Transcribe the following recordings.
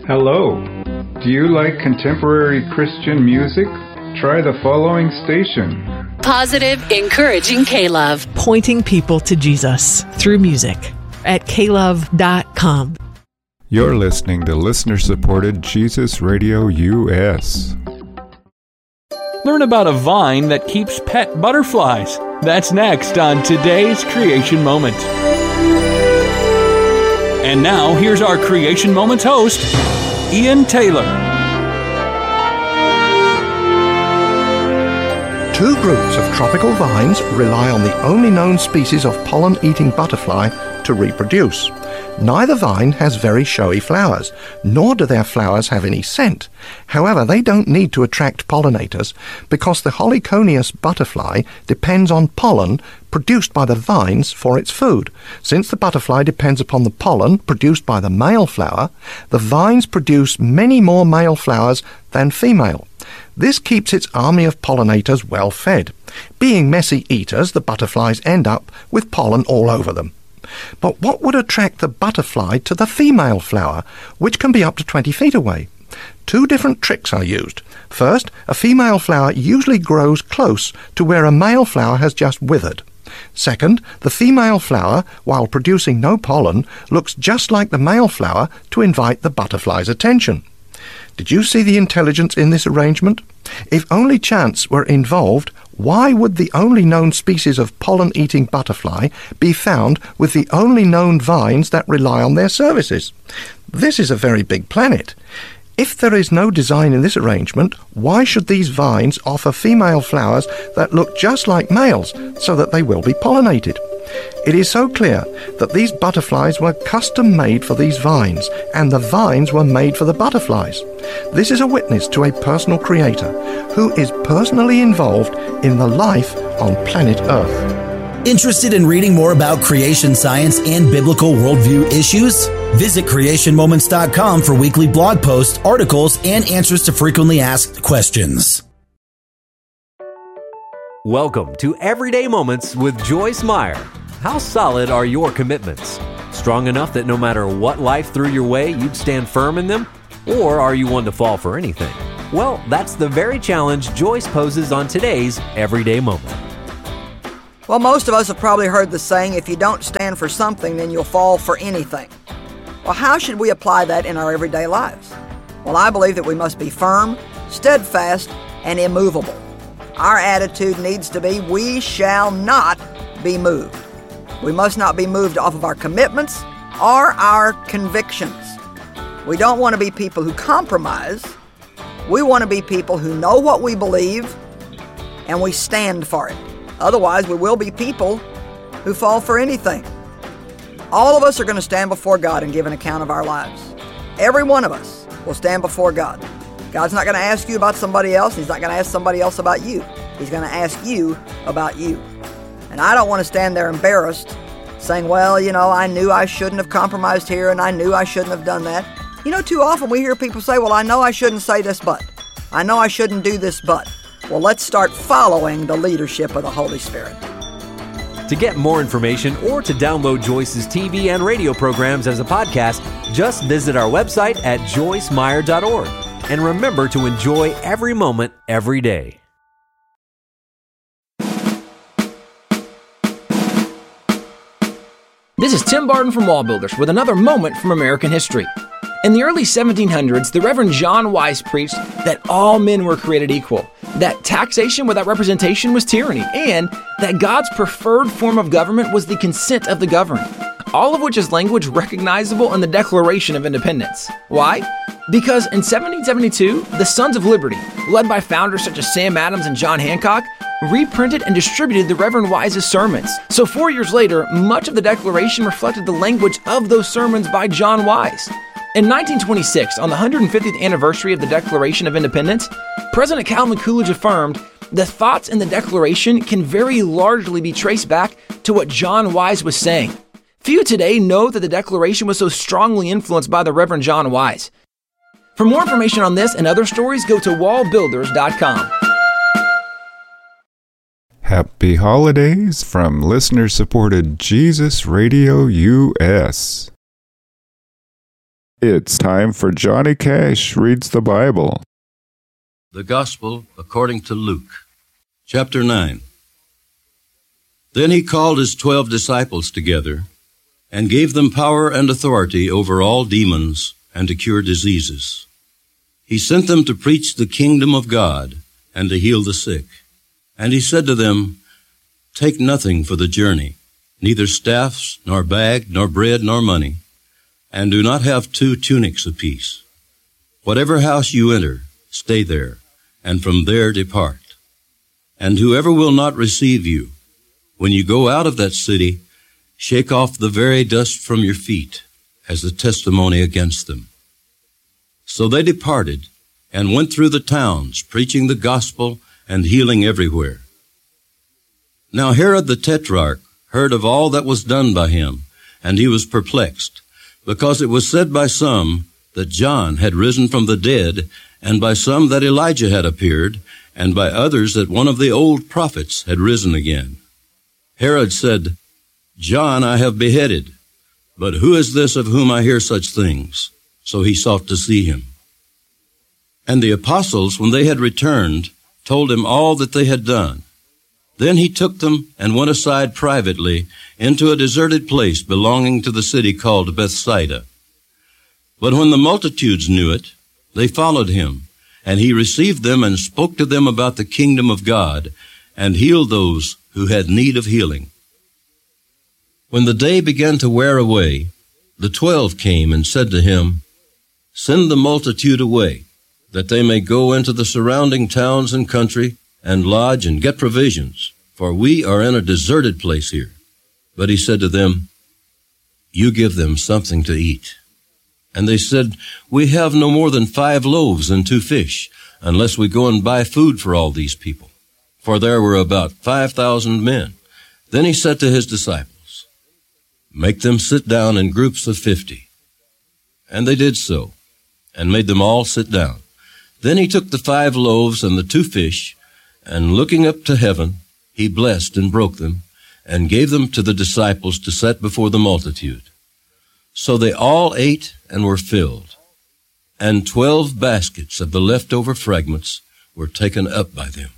Hello. Do you like contemporary Christian music? Try the following station. Positive, encouraging K-Love. Pointing people to Jesus through music at klove.com. You're listening to listener-supported Jesus Radio US. Learn about a vine that keeps pet butterflies. That's next on today's Creation Moment. And now, here's our Creation Moments host, Ian Taylor. Two groups of tropical vines rely on the only known species of pollen-eating butterfly to reproduce. Neither vine has very showy flowers, nor do their flowers have any scent. However, they don't need to attract pollinators because the Heliconius butterfly depends on pollen produced by the vines for its food. Since the butterfly depends upon the pollen produced by the male flower, the vines produce many more male flowers than female. This keeps its army of pollinators well fed. Being messy eaters, the butterflies end up with pollen all over them. But what would attract the butterfly to the female flower, which can be up to 20 feet away? Two different tricks are used. First, a female flower usually grows close to where a male flower has just withered. Second, the female flower, while producing no pollen, looks just like the male flower to invite the butterfly's attention. Did you see the intelligence in this arrangement? If only chance were involved, why would the only known species of pollen-eating butterfly be found with the only known vines that rely on their services? This is a very big planet. If there is no design in this arrangement, why should these vines offer female flowers that look just like males so that they will be pollinated? It is so clear that these butterflies were custom-made for these vines, and the vines were made for the butterflies. This is a witness to a personal creator who is personally involved in the life on planet Earth. Interested in reading more about creation science and biblical worldview issues? Visit creationmoments.com for weekly blog posts, articles, and answers to frequently asked questions. Welcome to Everyday Moments with Joyce Meyer. How solid are your commitments? Strong enough that no matter what life threw your way, you'd stand firm in them? Or are you one to fall for anything? Well, that's the very challenge Joyce poses on today's Everyday Moment. Well, most of us have probably heard the saying, if you don't stand for something, then you'll fall for anything. Well, how should we apply that in our everyday lives? Well, I believe that we must be firm, steadfast, and immovable. Our attitude needs to be, we shall not be moved. We must not be moved off of our commitments or our convictions. We don't want to be people who compromise. We want to be people who know what we believe and we stand for it. Otherwise, we will be people who fall for anything. All of us are going to stand before God and give an account of our lives. Every one of us will stand before God. God's not going to ask you about somebody else. He's not going to ask somebody else about you. He's going to ask you about you. And I don't want to stand there embarrassed saying, well, I knew I shouldn't have compromised here and I knew I shouldn't have done that. Too often we hear people say, well, I know I shouldn't say this, but. I know I shouldn't do this, but. Well, let's start following the leadership of the Holy Spirit. To get more information or to download Joyce's TV and radio programs as a podcast, just visit our website at joycemeyer.org. And remember to enjoy every moment, every day. This is Tim Barton from Wall Builders with another moment from American history. In the early 1700s, the Reverend John Wise preached that all men were created equal, that taxation without representation was tyranny, and that God's preferred form of government was the consent of the governed, all of which is language recognizable in the Declaration of Independence. Why? Because in 1772, the Sons of Liberty, led by founders such as Sam Adams and John Hancock, reprinted and distributed the Reverend Wise's sermons. So 4 years later, much of the Declaration reflected the language of those sermons by John Wise. In 1926, on the 150th anniversary of the Declaration of Independence, President Calvin Coolidge affirmed, the thoughts in the Declaration can very largely be traced back to what John Wise was saying. Few today know that the Declaration was so strongly influenced by the Reverend John Wise. For more information on this and other stories, go to wallbuilders.com. Happy holidays from listener-supported Jesus Radio US. It's time for Johnny Cash Reads the Bible. The Gospel according to Luke, chapter 9. Then he called his 12 disciples together and gave them power and authority over all demons and to cure diseases. He sent them to preach the kingdom of God and to heal the sick. And he said to them, "Take nothing for the journey, neither staffs, nor bag, nor bread, nor money, and do not have 2 tunics apiece. Whatever house you enter, stay there, and from there depart. And whoever will not receive you, when you go out of that city, shake off the very dust from your feet as a testimony against them." So they departed and went through the towns, preaching the gospel and healing everywhere. Now Herod the Tetrarch heard of all that was done by him, and he was perplexed, because it was said by some that John had risen from the dead, and by some that Elijah had appeared, and by others that one of the old prophets had risen again. Herod said, "John I have beheaded, but who is this of whom I hear such things?" So he sought to see him. And the apostles, when they had returned, told him all that they had done. Then he took them and went aside privately into a deserted place belonging to the city called Bethsaida. But when the multitudes knew it, they followed him, and he received them and spoke to them about the kingdom of God, and healed those who had need of healing. When the day began to wear away, the 12 came and said to him, "Send the multitude away, that they may go into the surrounding towns and country, and lodge and get provisions, for we are in a deserted place here." But he said to them, "You give them something to eat." And they said, "We have no more than 5 loaves and 2 fish, unless we go and buy food for all these people." For there were about 5,000 men. Then he said to his disciples, "Make them sit down in groups of 50. And they did so, and made them all sit down. Then he took the 5 loaves and the 2 fish, and looking up to heaven, he blessed and broke them, and gave them to the disciples to set before the multitude. So they all ate and were filled, and 12 baskets of the leftover fragments were taken up by them.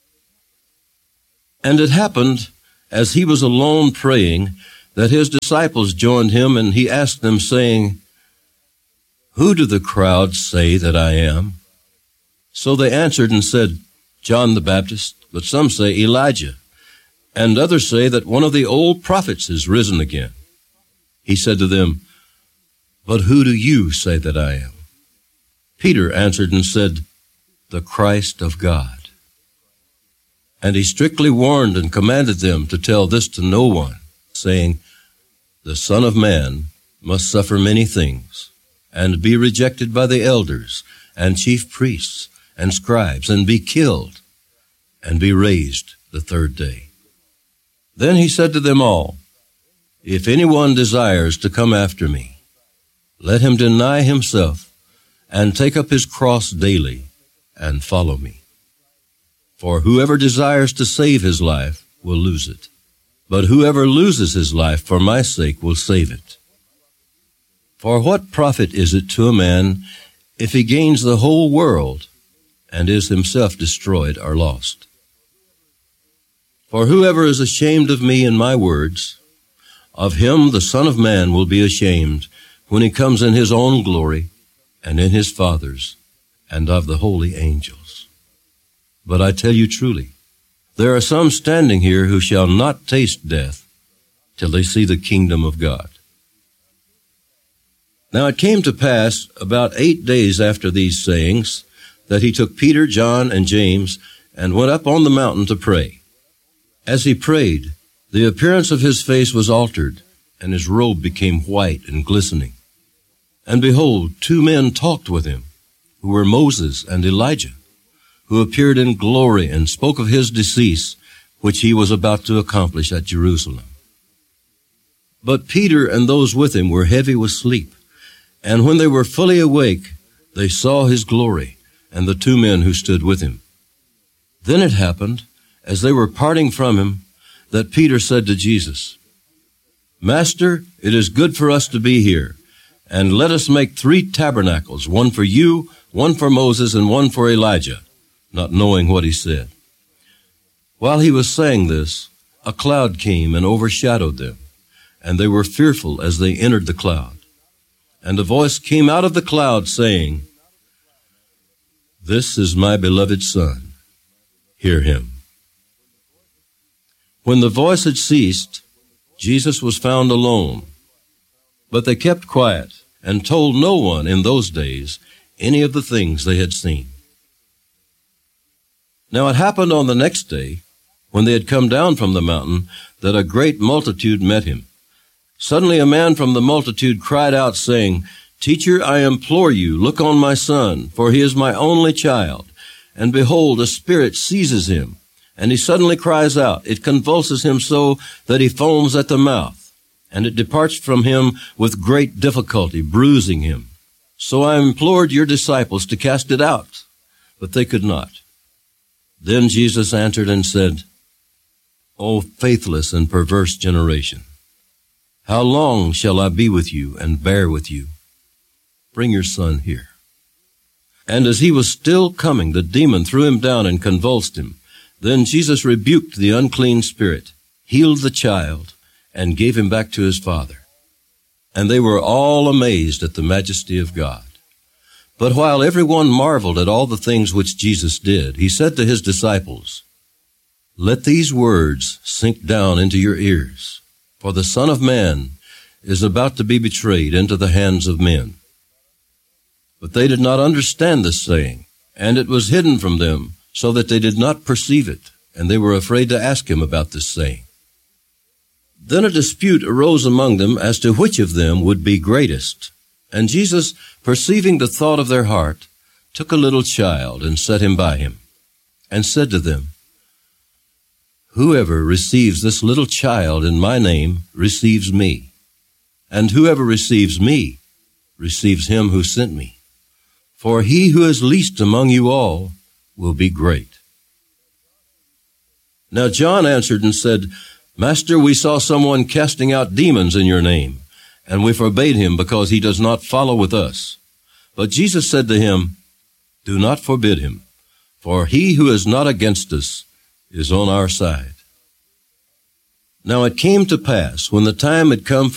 And it happened, as he was alone praying, that his disciples joined him, and he asked them, saying, "Who do the crowds say that I am?" So they answered and said, "John the Baptist, but some say Elijah, and others say that one of the old prophets is risen again." He said to them, "But who do you say that I am?" Peter answered and said, "The Christ of God." And he strictly warned and commanded them to tell this to no one, saying, "The Son of Man must suffer many things, and be rejected by the elders and chief priests and scribes, and be killed, and be raised the 3rd day." Then he said to them all, "If anyone desires to come after me, let him deny himself, and take up his cross daily, and follow me. For whoever desires to save his life will lose it, but whoever loses his life for my sake will save it. For what profit is it to a man if he gains the whole world and is himself destroyed or lost? For whoever is ashamed of me and my words, of him the Son of Man will be ashamed when he comes in his own glory and in his Father's and of the holy angels. But I tell you truly, there are some standing here who shall not taste death till they see the kingdom of God." Now it came to pass about 8 days after these sayings that he took Peter, John, and James and went up on the mountain to pray. As he prayed, the appearance of his face was altered, and his robe became white and glistening. And behold, 2 men talked with him, who were Moses and Elijah, who appeared in glory and spoke of his decease, which he was about to accomplish at Jerusalem. But Peter and those with him were heavy with sleep, and when they were fully awake, they saw his glory and the 2 men who stood with him. Then it happened, as they were parting from him, that Peter said to Jesus, "Master, it is good for us to be here. and let us make 3 tabernacles, one for you, one for Moses, and one for Elijah, not knowing what he said. While he was saying this, a cloud came and overshadowed them, and they were fearful as they entered the cloud. And a voice came out of the cloud saying, "This is my beloved Son. Hear him." When the voice had ceased, Jesus was found alone. But they kept quiet and told no one in those days any of the things they had seen. Now it happened on the next day, when they had come down from the mountain, that a great multitude met him. Suddenly a man from the multitude cried out, saying, "Teacher, I implore you, look on my son, for he is my only child. And behold, a spirit seizes him, and he suddenly cries out. It convulses him so that he foams at the mouth, and it departs from him with great difficulty, bruising him. So I implored your disciples to cast it out, but they could not." Then Jesus answered and said, "O faithless and perverse generation, how long shall I be with you and bear with you? Bring your son here." And as he was still coming, the demon threw him down and convulsed him. Then Jesus rebuked the unclean spirit, healed the child, and gave him back to his father. And they were all amazed at the majesty of God. But while everyone marveled at all the things which Jesus did, he said to his disciples, "Let these words sink down into your ears, for the Son of Man is about to be betrayed into the hands of men." But they did not understand this saying, and it was hidden from them, so that they did not perceive it, and they were afraid to ask him about this saying. Then a dispute arose among them as to which of them would be greatest. And Jesus, perceiving the thought of their heart, took a little child and set him by him, and said to them, "Whoever receives this little child in my name receives me, and whoever receives me receives him who sent me. For he who is least among you all will be great." Now John answered and said, "Master, we saw someone casting out demons in your name, and we forbade him because he does not follow with us." But Jesus said to him, "Do not forbid him, for he who is not against us is on our side." Now it came to pass, when the time had come